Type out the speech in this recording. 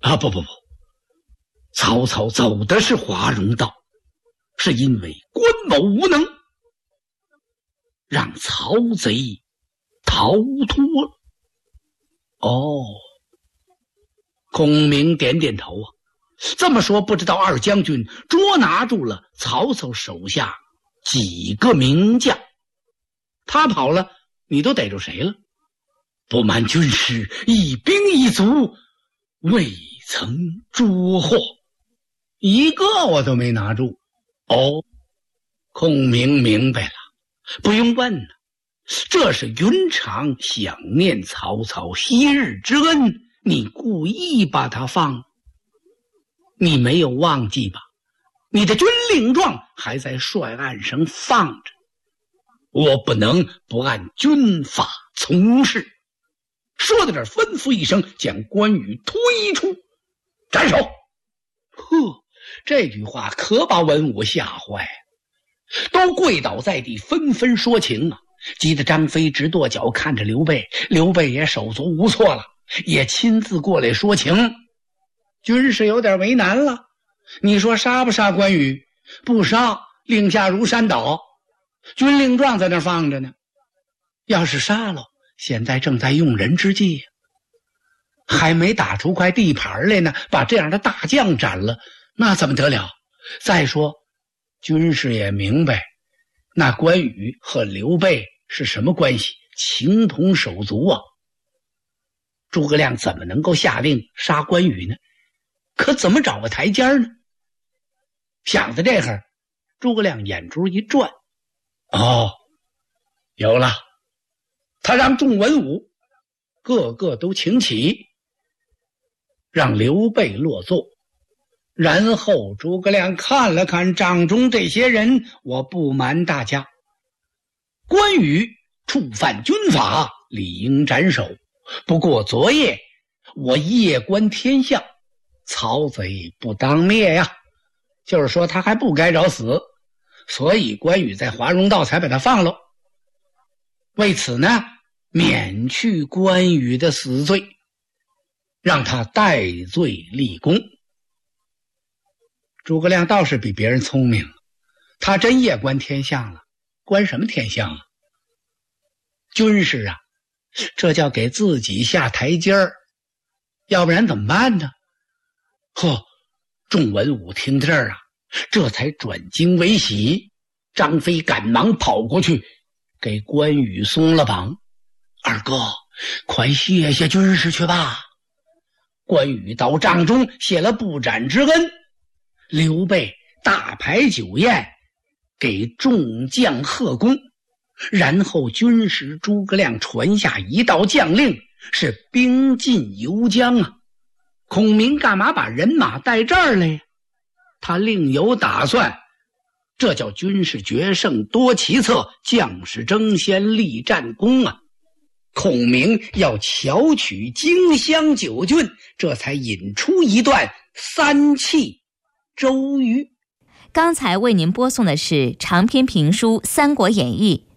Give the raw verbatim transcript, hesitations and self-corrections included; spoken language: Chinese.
啊，不不不，曹操走的是华容道，是因为关某无能，让曹贼逃脱了。哦，孔明点点头啊。这么说，不知道二将军捉拿住了曹操手下几个名将，他跑了，你都逮住谁了？不瞒军师，一兵一卒未曾捉获，一个我都没拿住。哦，孔明明白了，不用问了，这是云长想念曹操昔日之恩，你故意把他放，你没有忘记吧？你的军令状还在帅案上放着，我不能不按军法从事。说到这儿，吩咐一声，将关羽推出，斩首。呵，这句话可把文武吓坏了，都跪倒在地，纷纷说情啊！急得张飞直跺脚看着刘备，刘备也手足无措了，也亲自过来说情。军师有点为难了，你说杀不杀关羽？不杀，令下如山倒，军令状在那放着呢。要是杀了，现在正在用人之际，还没打出块地盘来呢，把这样的大将斩了，那怎么得了？再说军师也明白，那关羽和刘备是什么关系，情同手足啊。诸葛亮怎么能够下令杀关羽呢？可怎么找个台阶呢？想到这会儿，诸葛亮眼珠一转，哦，有了。他让众文武个个都请起，让刘备落座。然后诸葛亮看了看帐中这些人，我不瞒大家，关羽触犯军法，理应斩首。不过昨夜我夜观天象，曹贼不当灭呀，就是说他还不该找死，所以关羽在华容道才把他放了。为此呢，免去关羽的死罪，让他戴罪立功。诸葛亮倒是比别人聪明，他真夜观天象了。观什么天象啊？军师啊，这叫给自己下台阶儿，要不然怎么办呢？呵，众文武听到这儿啊，这才转惊为喜。张飞赶忙跑过去给关羽松了绑，二哥，快谢谢军师去吧。关羽到帐中谢了不斩之恩，刘备大排酒宴，给众将贺功，然后军师诸葛亮传下一道将令，是兵进游江啊。孔明干嘛把人马带这儿来呀？他另有打算，这叫军事决胜多奇策，将士争先立战功啊。孔明要巧取荆襄九郡，这才引出一段三气周瑜。 刚才为您播送的是长篇评书《三国演义》，